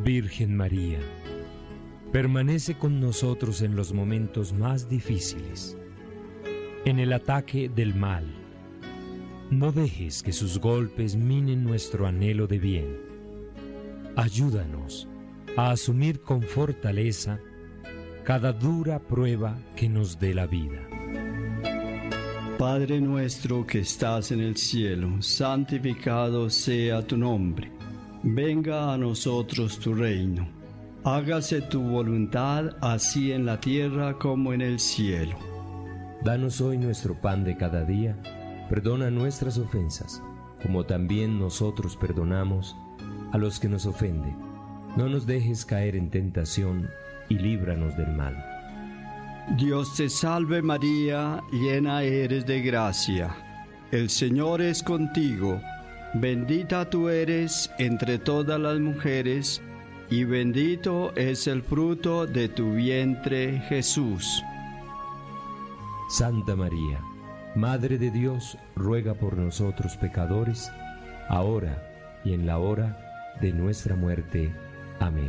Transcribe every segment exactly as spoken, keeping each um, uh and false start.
Virgen María, permanece con nosotros en los momentos más difíciles, en el ataque del mal. No dejes que sus golpes minen nuestro anhelo de bien. Ayúdanos a asumir con fortaleza cada dura prueba que nos dé la vida. Padre nuestro que estás en el cielo, santificado sea tu nombre. Venga a nosotros tu reino. Hágase tu voluntad, así en la tierra como en el cielo. Danos hoy nuestro pan de cada día. Perdona nuestras ofensas, como también nosotros perdonamos a los que nos ofenden. No nos dejes caer en tentación y líbranos del mal. Dios te salve María, llena eres de gracia. El Señor es contigo. Bendita tú eres entre todas las mujeres, y bendito es el fruto de tu vientre, Jesús. Santa María, Madre de Dios, ruega por nosotros pecadores, ahora y en la hora de nuestra muerte. Amén.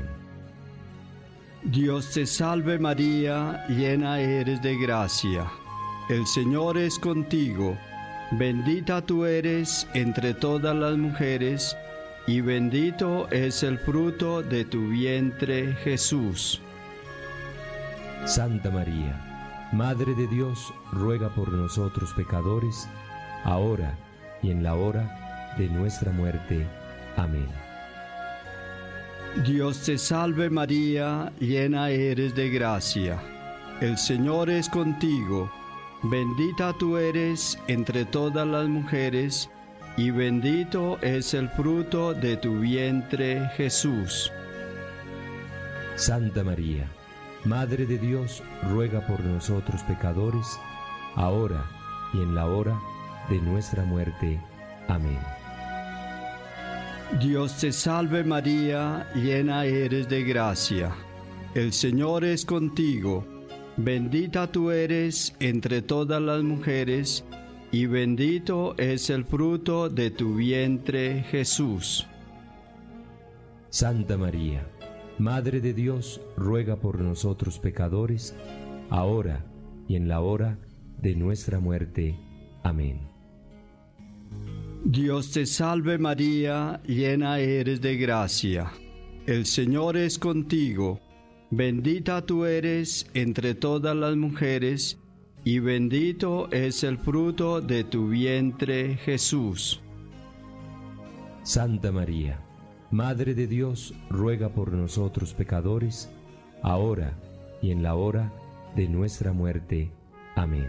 Dios te salve María, llena eres de gracia. El Señor es contigo. Bendita tú eres entre todas las mujeres, y bendito es el fruto de tu vientre, Jesús. Santa María, Madre de Dios, ruega por nosotros pecadores, ahora y en la hora de nuestra muerte. Amén. Dios te salve María, llena eres de gracia. El Señor es contigo. Bendita tú eres entre todas las mujeres, y bendito es el fruto de tu vientre, Jesús. Santa María, Madre de Dios, ruega por nosotros pecadores, ahora y en la hora de nuestra muerte. Amén. Dios te salve María, llena eres de gracia. El Señor es contigo. Bendita tú eres entre todas las mujeres, y bendito es el fruto de tu vientre, Jesús. Santa María, Madre de Dios, ruega por nosotros pecadores, ahora y en la hora de nuestra muerte. Amén. Dios te salve María, llena eres de gracia. El Señor es contigo. Bendita tú eres entre todas las mujeres, y bendito es el fruto de tu vientre, Jesús. Santa María, Madre de Dios, ruega por nosotros pecadores, ahora y en la hora de nuestra muerte. Amén.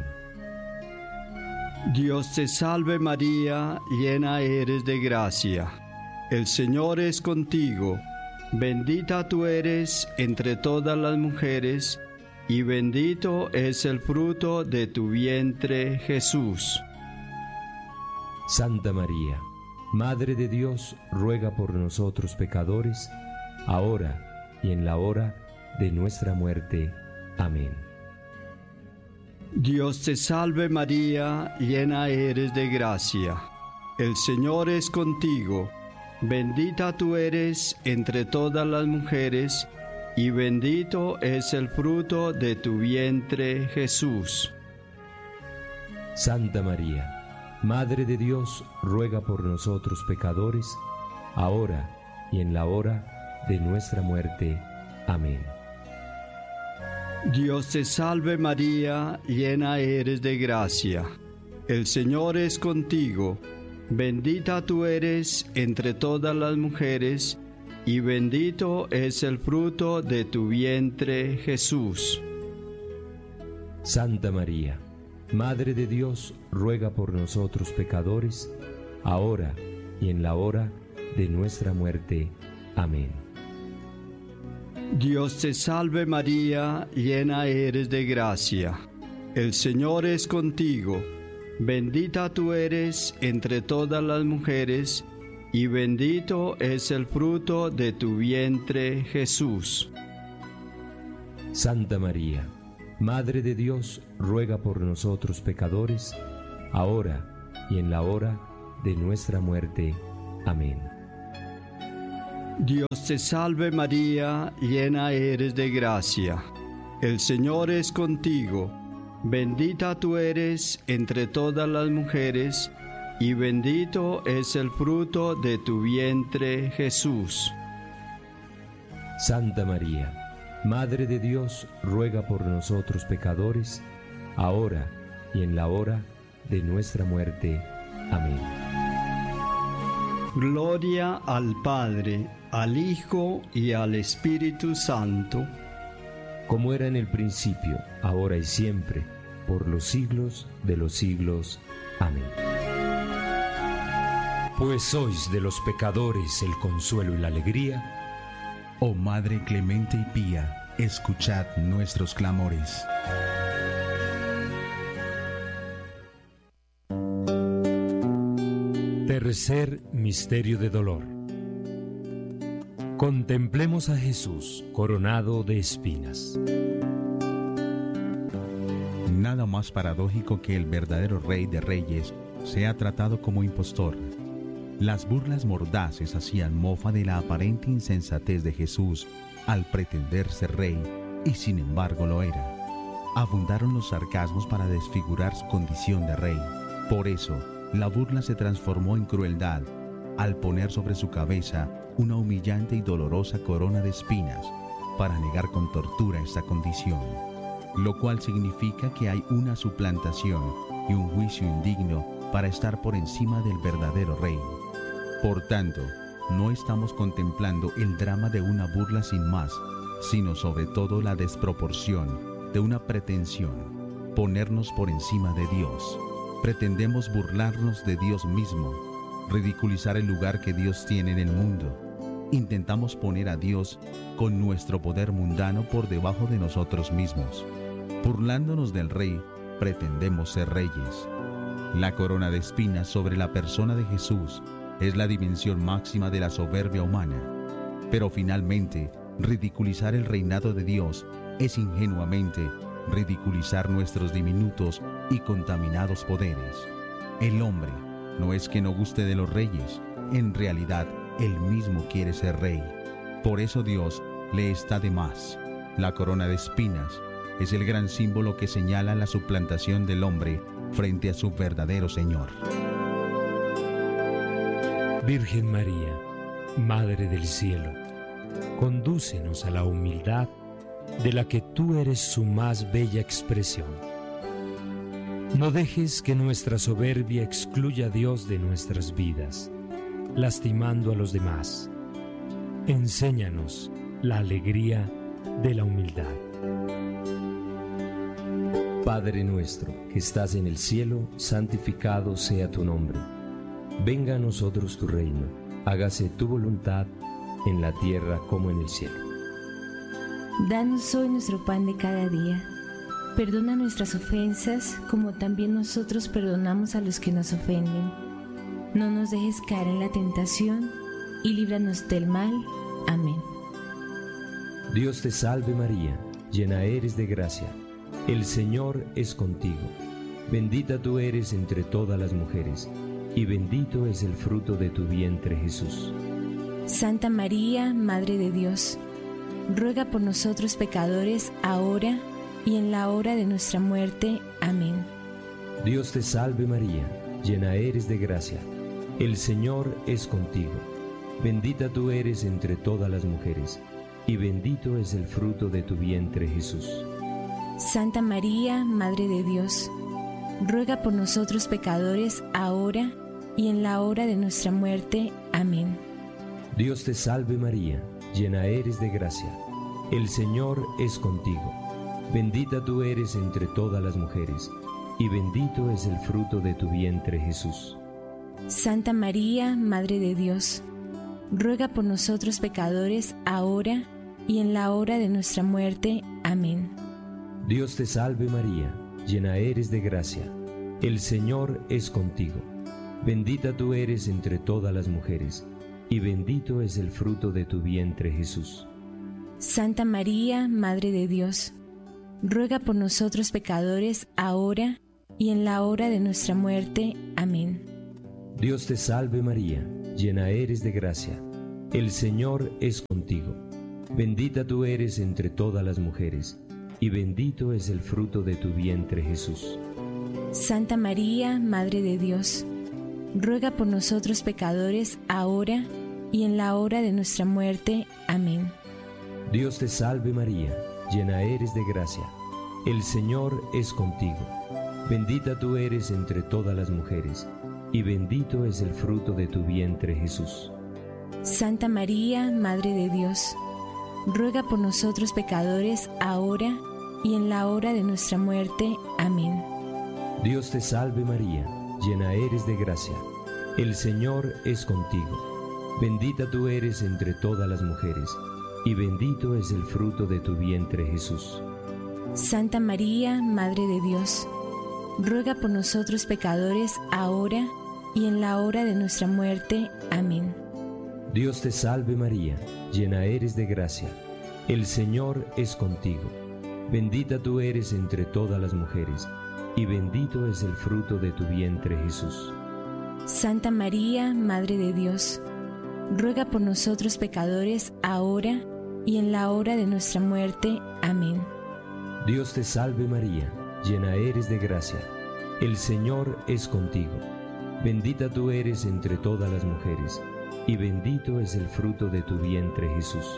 Dios te salve María, llena eres de gracia. El Señor es contigo. Bendita tú eres entre todas las mujeres, y bendito es el fruto de tu vientre, Jesús. Santa María, Madre de Dios, ruega por nosotros pecadores, ahora y en la hora de nuestra muerte. Amén. Dios te salve María, llena eres de gracia. El Señor es contigo. Bendita tú eres entre todas las mujeres, y bendito es el fruto de tu vientre, Jesús. Santa María, Madre de Dios, ruega por nosotros pecadores, ahora y en la hora de nuestra muerte. Amén. Dios te salve María, llena eres de gracia. El Señor es contigo. Bendita tú eres entre todas las mujeres, y bendito es el fruto de tu vientre, Jesús. Santa María, Madre de Dios, ruega por nosotros pecadores, ahora y en la hora de nuestra muerte. Amén. Dios te salve María, llena eres de gracia. El Señor es contigo. Bendita tú eres entre todas las mujeres, y bendito es el fruto de tu vientre, Jesús. Santa María, Madre de Dios, ruega por nosotros pecadores, ahora y en la hora de nuestra muerte. Amén. Dios te salve María, llena eres de gracia. El Señor es contigo. Bendita tú eres entre todas las mujeres, y bendito es el fruto de tu vientre, Jesús. Santa María, Madre de Dios, ruega por nosotros pecadores, ahora y en la hora de nuestra muerte. Amén. Gloria al Padre, al Hijo y al Espíritu Santo, como era en el principio, ahora y siempre, por los siglos de los siglos. Amén. Pues sois de los pecadores el consuelo y la alegría. Oh Madre clemente y pía, escuchad nuestros clamores. Tercer misterio de dolor. Contemplemos a Jesús coronado de espinas. Nada más paradójico que el verdadero Rey de Reyes sea tratado como impostor. Las burlas mordaces hacían mofa de la aparente insensatez de Jesús al pretender ser rey, y sin embargo lo era. Abundaron los sarcasmos para desfigurar su condición de rey. Por eso, la burla se transformó en crueldad al poner sobre su cabeza una humillante y dolorosa corona de espinas para negar con tortura esta condición, lo cual significa que hay una suplantación y un juicio indigno para estar por encima del verdadero rey. Por tanto, no estamos contemplando el drama de una burla sin más, sino sobre todo la desproporción de una pretensión, ponernos por encima de Dios. Pretendemos burlarnos de Dios mismo, ridiculizar el lugar que Dios tiene en el mundo. Intentamos poner a Dios con nuestro poder mundano por debajo de nosotros mismos. Burlándonos del Rey, pretendemos ser reyes. La corona de espinas sobre la persona de Jesús es la dimensión máxima de la soberbia humana. Pero finalmente, ridiculizar el reinado de Dios es ingenuamente ridiculizar nuestros diminutos y contaminados poderes. El hombre no es que no guste de los reyes, en realidad él mismo quiere ser rey. Por eso Dios le está de más. La corona de espinas es el gran símbolo que señala la suplantación del hombre frente a su verdadero Señor. Virgen María, Madre del Cielo, condúcenos a la humildad de la que tú eres su más bella expresión. No dejes que nuestra soberbia excluya a Dios de nuestras vidas, lastimando a los demás. Enséñanos la alegría de la humildad. Padre nuestro, que estás en el cielo, santificado sea tu nombre. Venga a nosotros tu reino, hágase tu voluntad en la tierra como en el cielo. Danos hoy nuestro pan de cada día. Perdona nuestras ofensas, como también nosotros perdonamos a los que nos ofenden. No nos dejes caer en la tentación, y líbranos del mal. Amén. Dios te salve María, llena eres de gracia. El Señor es contigo. Bendita tú eres entre todas las mujeres, y bendito es el fruto de tu vientre, Jesús. Santa María, Madre de Dios, ruega por nosotros pecadores, ahora y en la hora de nuestra muerte. Amén. Dios te salve María, llena eres de gracia. El Señor es contigo. Bendita tú eres entre todas las mujeres, y bendito es el fruto de tu vientre, Jesús. Santa María, Madre de Dios, ruega por nosotros pecadores, ahora y en la hora de nuestra muerte. Amén. Dios te salve María, llena eres de gracia. El Señor es contigo. Bendita tú eres entre todas las mujeres, y bendito es el fruto de tu vientre, Jesús. Santa María, Madre de Dios, ruega por nosotros pecadores, ahora y en la hora de nuestra muerte. Amén. Dios te salve María, llena eres de gracia. El Señor es contigo. Bendita tú eres entre todas las mujeres, y bendito es el fruto de tu vientre, Jesús. Santa María, Madre de Dios, ruega por nosotros pecadores, ahora y en la hora de nuestra muerte. Amén. Dios te salve María, llena eres de gracia. el Señor es contigo. Bendita tú eres entre todas las mujeres, y bendito es el fruto de tu vientre, Jesús. Santa María, Madre de Dios, ruega por nosotros pecadores, ahora y en la hora de nuestra muerte. Amén. Dios te salve María, llena eres de gracia. El Señor es contigo. Bendita tú eres entre todas las mujeres, y bendito es el fruto de tu vientre, Jesús. Santa María, Madre de Dios, ruega por nosotros pecadores, ahora y en la hora de nuestra muerte. Amén. Dios te salve María, llena eres de gracia. El Señor es contigo. Bendita tú eres entre todas las mujeres, y bendito es el fruto de tu vientre, Jesús. Santa María, Madre de Dios, ruega por nosotros pecadores, ahora y en la hora de nuestra muerte. Amén. Dios te salve María, llena eres de gracia. El Señor es contigo. Bendita tú eres entre todas las mujeres, y bendito es el fruto de tu vientre, Jesús. Santa María, Madre de Dios, ruega por nosotros pecadores, ahora y en la hora de nuestra muerte. Amén. Dios te salve María, llena eres de gracia. El Señor es contigo. Bendita tú eres entre todas las mujeres, y bendito es el fruto de tu vientre, Jesús.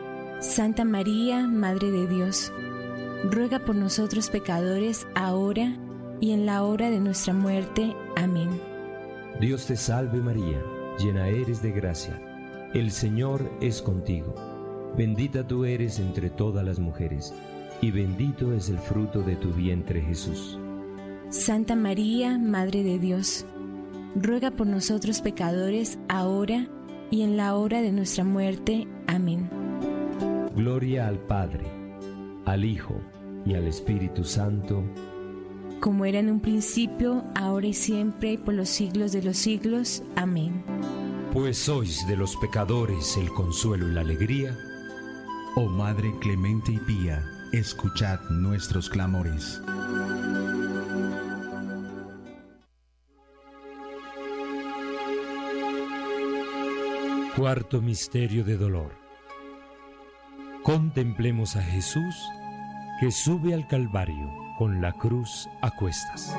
Santa María, Madre de Dios, ruega por nosotros pecadores, ahora y en la hora de nuestra muerte. Amén. Dios te salve María, llena eres de gracia. El Señor es contigo. Bendita tú eres entre todas las mujeres, y bendito es el fruto de tu vientre, Jesús. Santa María, Madre de Dios, ruega por nosotros pecadores, ahora y en la hora de nuestra muerte. Amén. Gloria al Padre, al Hijo y al Espíritu Santo, como era en un principio, ahora y siempre, y por los siglos de los siglos. Amén. Pues sois de los pecadores el consuelo y la alegría. Oh Madre clemente y pía, escuchad nuestros clamores. Cuarto misterio de dolor. Contemplemos a Jesús que sube al Calvario con la cruz a cuestas.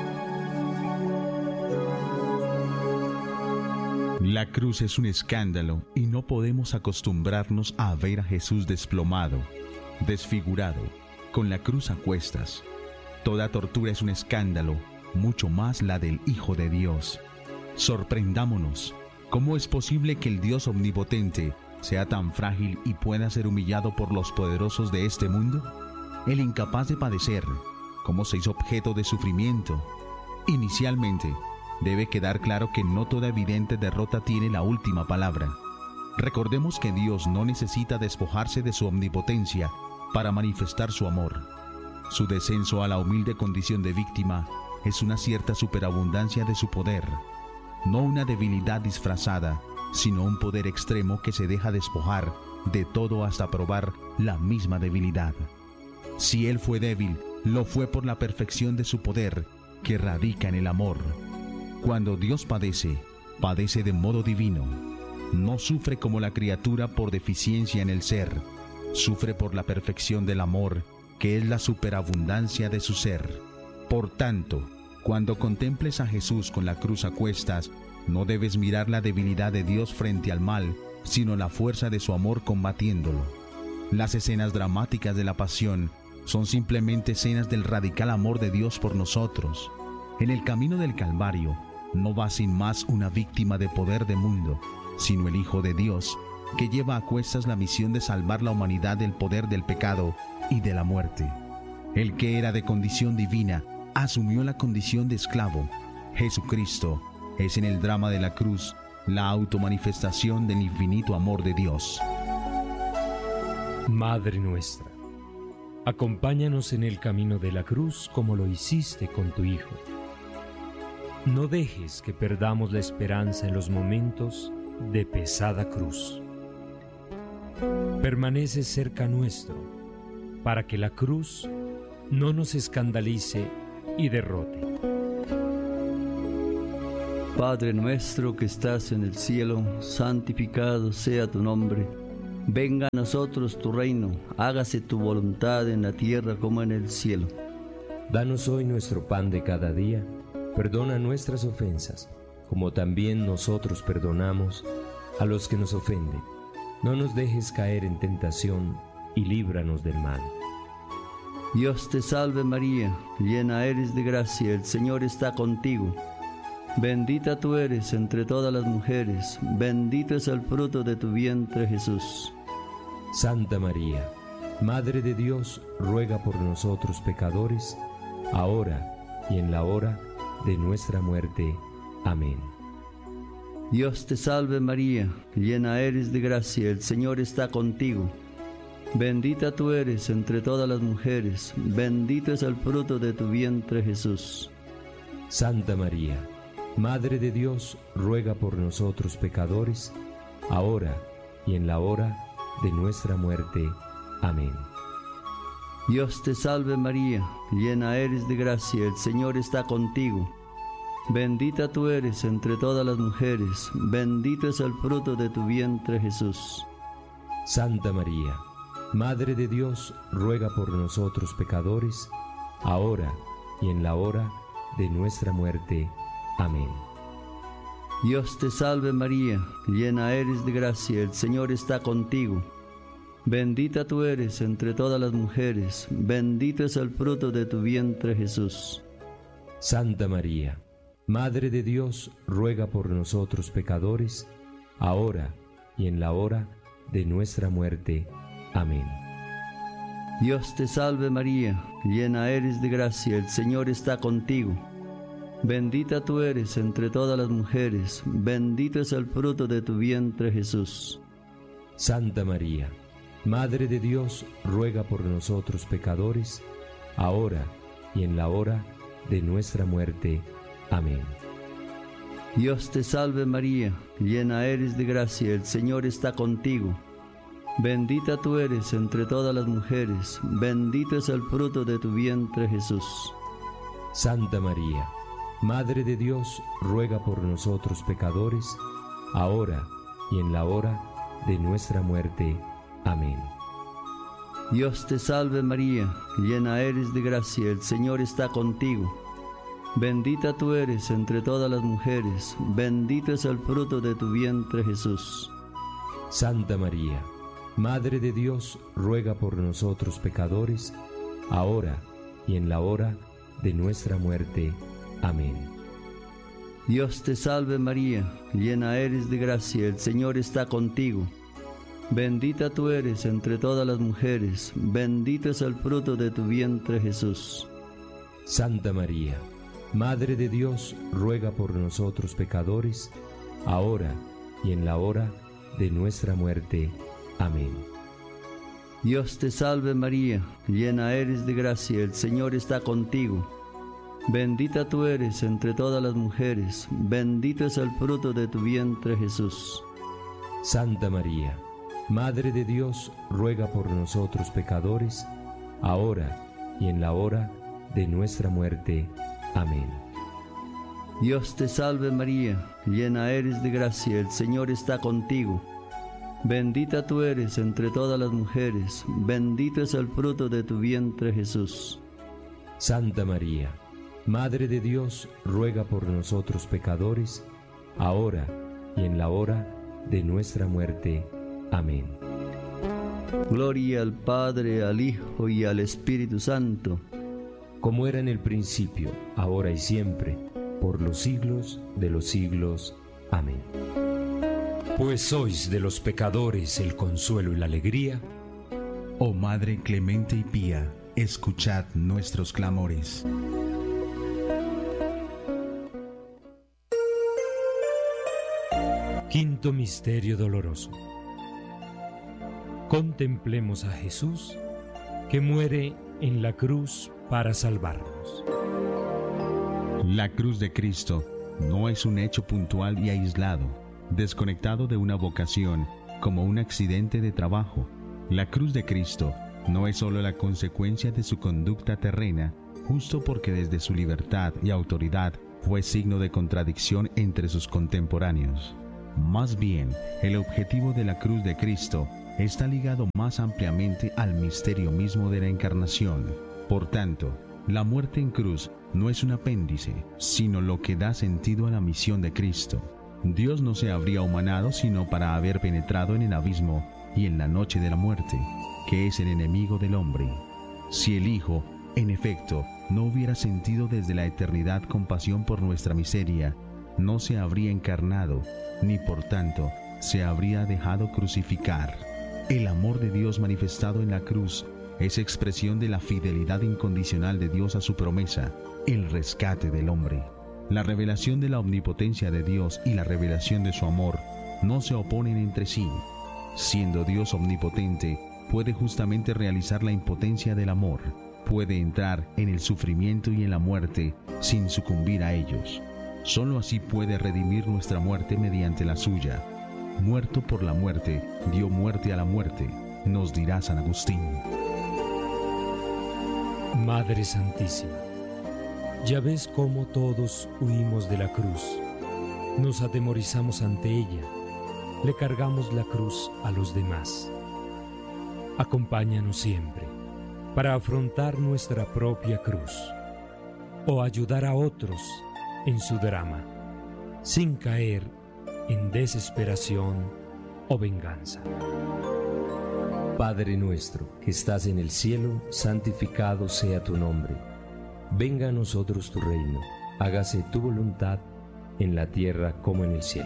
La cruz es un escándalo y no podemos acostumbrarnos a ver a Jesús desplomado, desfigurado, con la cruz a cuestas. Toda tortura es un escándalo, mucho más la del Hijo de Dios. Sorprendámonos. ¿Cómo es posible que el Dios omnipotente sea tan frágil y pueda ser humillado por los poderosos de este mundo? El incapaz de padecer, ¿cómo se hizo objeto de sufrimiento? Inicialmente, debe quedar claro que no toda evidente derrota tiene la última palabra. Recordemos que Dios no necesita despojarse de su omnipotencia para manifestar su amor. Su descenso a la humilde condición de víctima es una cierta superabundancia de su poder, no una debilidad disfrazada, sino un poder extremo que se deja despojar de todo hasta probar la misma debilidad. Si Él fue débil, lo fue por la perfección de su poder, que radica en el amor. Cuando Dios padece, padece de modo divino. No sufre como la criatura por deficiencia en el ser, sufre por la perfección del amor, que es la superabundancia de su ser. Por tanto, cuando contemples a Jesús con la cruz a cuestas, no debes mirar la debilidad de Dios frente al mal, sino la fuerza de su amor combatiéndolo. Las escenas dramáticas de la pasión son simplemente escenas del radical amor de Dios por nosotros. En el camino del Calvario no va sin más una víctima de poder de mundo, sino el Hijo de Dios, que lleva a cuestas la misión de salvar la humanidad del poder del pecado y de la muerte. El que era de condición divina asumió la condición de esclavo. Jesucristo es en el drama de la cruz la automanifestación del infinito amor de Dios. Madre nuestra, acompáñanos en el camino de la cruz como lo hiciste con tu Hijo. No dejes que perdamos la esperanza en los momentos de pesada cruz. Permanece cerca nuestro, para que la cruz no nos escandalice y derrote. Padre nuestro que estás en el cielo, santificado sea tu nombre. Venga a nosotros tu reino, hágase tu voluntad en la tierra como en el cielo. Danos hoy nuestro pan de cada día, perdona nuestras ofensas, como también nosotros perdonamos a los que nos ofenden. No nos dejes caer en tentación y líbranos del mal. Dios te salve María, llena eres de gracia, el Señor está contigo. Bendita tú eres entre todas las mujeres, bendito es el fruto de tu vientre Jesús. Santa María, Madre de Dios, ruega por nosotros pecadores, ahora y en la hora de nuestra muerte. Amén. Dios te salve María, llena eres de gracia, el Señor está contigo. Bendita tú eres entre todas las mujeres, bendito es el fruto de tu vientre Jesús. Santa María, Madre de Dios, ruega por nosotros pecadores, ahora y en la hora de nuestra muerte. Amén. Dios te salve María, llena eres de gracia, el Señor está contigo. Bendita tú eres entre todas las mujeres, bendito es el fruto de tu vientre Jesús. Santa María, Madre de Dios, ruega por nosotros pecadores, ahora y en la hora de nuestra muerte. Amén. Dios te salve María, llena eres de gracia, el Señor está contigo. Bendita tú eres entre todas las mujeres, bendito es el fruto de tu vientre Jesús. Santa María, Madre de Dios, ruega por nosotros pecadores, ahora y en la hora de nuestra muerte. Amén. Dios te salve María, llena eres de gracia, el Señor está contigo. Bendita tú eres entre todas las mujeres, bendito es el fruto de tu vientre Jesús. Santa María, Madre de Dios, ruega por nosotros pecadores, ahora y en la hora de nuestra muerte. Amén. Dios te salve María, llena eres de gracia, el Señor está contigo. Bendita tú eres entre todas las mujeres, bendito es el fruto de tu vientre Jesús. Santa María, Madre de Dios, ruega por nosotros pecadores, ahora y en la hora de nuestra muerte. Amén. Dios te salve María, llena eres de gracia, el Señor está contigo. Bendita tú eres entre todas las mujeres, bendito es el fruto de tu vientre Jesús. Santa María, Madre de Dios, ruega por nosotros pecadores, ahora y en la hora de nuestra muerte. Amén. Dios te salve María, llena eres de gracia, el Señor está contigo. Bendita tú eres entre todas las mujeres, bendito es el fruto de tu vientre Jesús. Santa María, Madre de Dios, ruega por nosotros pecadores, ahora y en la hora de nuestra muerte. Amén. Dios te salve María, llena eres de gracia, el Señor está contigo. Bendita tú eres entre todas las mujeres, bendito es el fruto de tu vientre Jesús. Santa María, Madre de Dios, ruega por nosotros pecadores, ahora y en la hora de nuestra muerte. Amén. Dios te salve María, llena eres de gracia, el Señor está contigo. Bendita tú eres entre todas las mujeres, bendito es el fruto de tu vientre Jesús. Santa María, Madre de Dios, ruega por nosotros pecadores, ahora y en la hora de nuestra muerte. Amén. Gloria al Padre, al Hijo y al Espíritu Santo, como era en el principio, ahora y siempre, por los siglos de los siglos. Amén. Pues sois de los pecadores el consuelo y la alegría. Oh Madre clemente y pía, escuchad nuestros clamores. Quinto misterio doloroso. Contemplemos a Jesús, que muere en la cruz para salvarnos. La cruz de Cristo no es un hecho puntual y aislado, desconectado de una vocación, como un accidente de trabajo. La cruz de Cristo no es solo la consecuencia de su conducta terrena, justo porque desde su libertad y autoridad fue signo de contradicción entre sus contemporáneos. Más bien, el objetivo de la cruz de Cristo está ligado más ampliamente al misterio mismo de la encarnación. Por tanto, la muerte en cruz no es un apéndice, sino lo que da sentido a la misión de Cristo. Dios no se habría humanado sino para haber penetrado en el abismo y en la noche de la muerte, que es el enemigo del hombre. Si el Hijo, en efecto, no hubiera sentido desde la eternidad compasión por nuestra miseria, no se habría encarnado, ni por tanto se habría dejado crucificar. El amor de Dios manifestado en la cruz es expresión de la fidelidad incondicional de Dios a su promesa, el rescate del hombre. La revelación de la omnipotencia de Dios y la revelación de su amor no se oponen entre sí. Siendo Dios omnipotente, puede justamente realizar la impotencia del amor, puede entrar en el sufrimiento y en la muerte sin sucumbir a ellos. Solo así puede redimir nuestra muerte mediante la suya. Muerto por la muerte, dio muerte a la muerte, nos dirá San Agustín. Madre Santísima, ya ves cómo todos huimos de la cruz, nos atemorizamos ante ella, le cargamos la cruz a los demás. Acompáñanos siempre para afrontar nuestra propia cruz o ayudar a otros en su drama, sin caer en desesperación o venganza. Padre nuestro, que estás en el cielo, santificado sea tu nombre. Venga a nosotros tu reino, hágase tu voluntad en la tierra como en el cielo.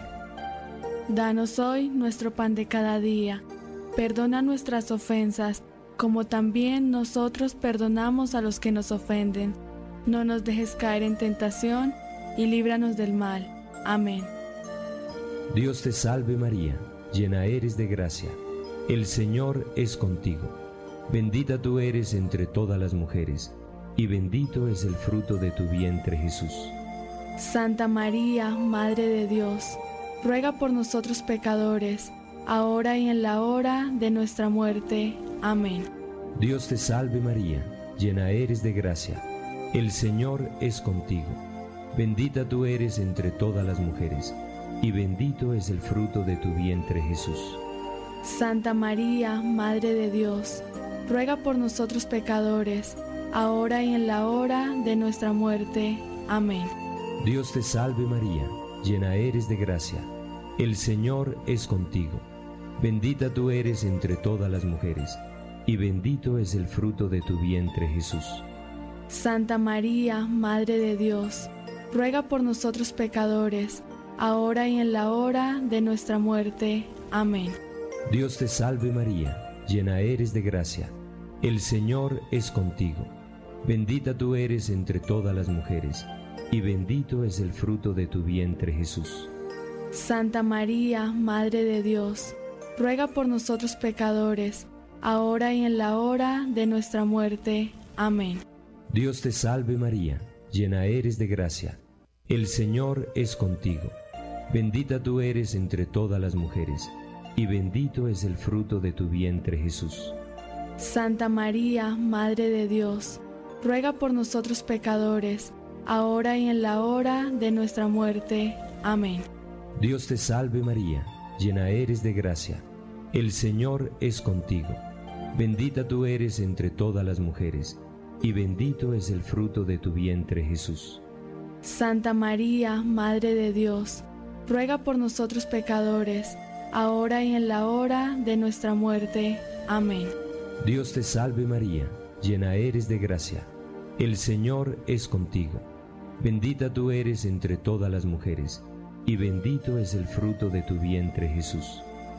Danos hoy nuestro pan de cada día. Perdona nuestras ofensas, como también nosotros perdonamos a los que nos ofenden. No nos dejes caer en tentación y líbranos del mal. Amén. Dios te salve María, llena eres de gracia. El Señor es contigo. Bendita tú eres entre todas las mujeres, y bendito es el fruto de tu vientre Jesús. Santa María, Madre de Dios, ruega por nosotros pecadores, ahora y en la hora de nuestra muerte. Amén. Dios te salve María, llena eres de gracia. El Señor es contigo. Bendita tú eres entre todas las mujeres, y bendito es el fruto de tu vientre Jesús. Santa María, Madre de Dios, ruega por nosotros pecadores, ahora y en la hora de nuestra muerte. Amén. Dios te salve María, llena eres de gracia. El Señor es contigo. Bendita tú eres entre todas las mujeres, y bendito es el fruto de tu vientre Jesús. Santa María, Madre de Dios, ruega por nosotros pecadores, ahora y en la hora de nuestra muerte. Amén. Dios te salve María, llena eres de gracia. El Señor es contigo. Bendita tú eres entre todas las mujeres, y bendito es el fruto de tu vientre Jesús. Santa María, Madre de Dios, ruega por nosotros pecadores, ahora y en la hora de nuestra muerte. Amén. Dios te salve María, llena eres de gracia. El Señor es contigo. Bendita tú eres entre todas las mujeres, y bendito es el fruto de tu vientre Jesús. Santa María, Madre de Dios, ruega por nosotros pecadores, ahora y en la hora de nuestra muerte. Amén. Dios te salve María, llena eres de gracia. El Señor es contigo. Bendita tú eres entre todas las mujeres, y bendito es el fruto de tu vientre Jesús. Santa María, Madre de Dios, ruega por nosotros pecadores, ahora y en la hora de nuestra muerte. Amén. Dios te salve María, llena eres de gracia. El Señor es contigo. Bendita tú eres entre todas las mujeres, y bendito es el fruto de tu vientre Jesús.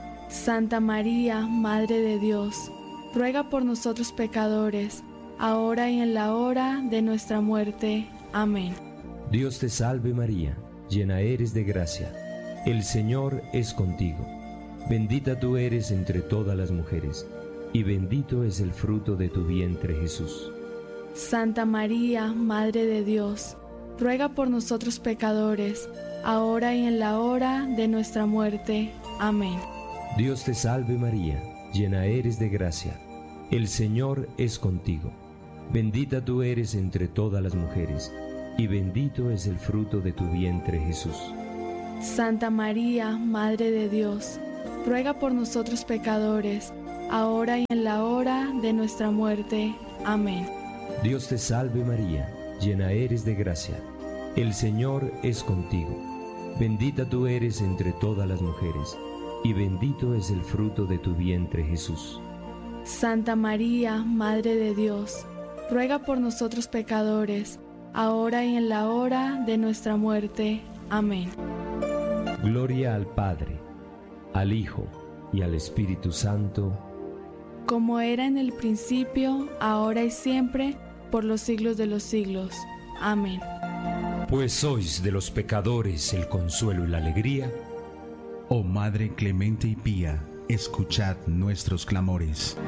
Santa María, Madre de Dios, ruega por nosotros pecadores, ahora y en la hora de nuestra muerte. Amén. Dios te salve María, llena eres de gracia. El Señor es contigo. Bendita tú eres entre todas las mujeres, y bendito es el fruto de tu vientre Jesús. Santa María, Madre de Dios, ruega por nosotros pecadores, ahora y en la hora de nuestra muerte. Amén. Dios te salve María, llena eres de gracia. El Señor es contigo. Bendita tú eres entre todas las mujeres, y bendito es el fruto de tu vientre, Jesús. Santa María, Madre de Dios, ruega por nosotros pecadores, ahora y en la hora de nuestra muerte. Amén. Dios te salve María, llena eres de gracia. El Señor es contigo. Bendita tú eres entre todas las mujeres, y bendito es el fruto de tu vientre, Jesús. Santa María, Madre de Dios, ruega por nosotros pecadores, ahora y en la hora de nuestra muerte. Amén. Gloria al Padre, al Hijo y al Espíritu Santo, como era en el principio, ahora y siempre, por los siglos de los siglos. Amén. Pues sois de los pecadores el consuelo y la alegría. Oh Madre clemente y pía, escuchad nuestros clamores.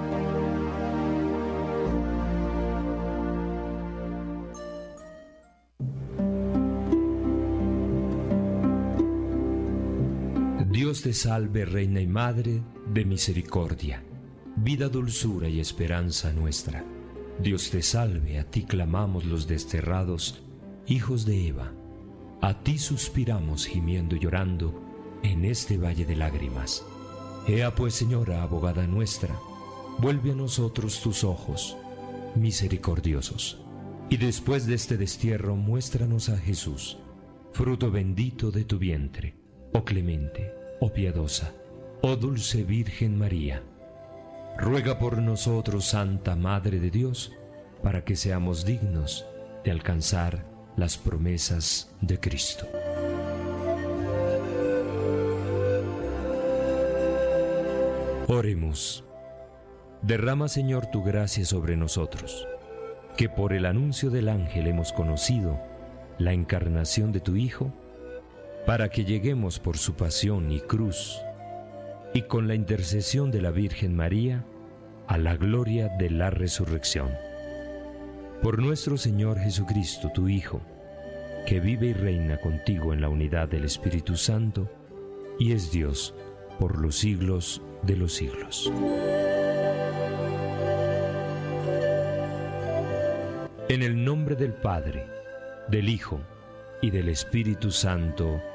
Dios te salve, Reina y Madre de misericordia, vida, dulzura y esperanza nuestra. Dios te salve, a ti clamamos los desterrados, hijos de Eva. A ti suspiramos gimiendo y llorando en este valle de lágrimas. Ea pues, Señora, abogada nuestra, vuelve a nosotros tus ojos misericordiosos, y después de este destierro muéstranos a Jesús, fruto bendito de tu vientre, oh clemente, oh piadosa, oh dulce Virgen María. Ruega por nosotros, Santa Madre de Dios, para que seamos dignos de alcanzar las promesas de Cristo. Oremos. Derrama, Señor, tu gracia sobre nosotros, que por el anuncio del ángel hemos conocido la encarnación de tu Hijo, para que lleguemos por su pasión y cruz, y con la intercesión de la Virgen María, a la gloria de la resurrección. Por nuestro Señor Jesucristo, tu Hijo, que vive y reina contigo en la unidad del Espíritu Santo, y es Dios por los siglos de los siglos. En el nombre del Padre, del Hijo y del Espíritu Santo.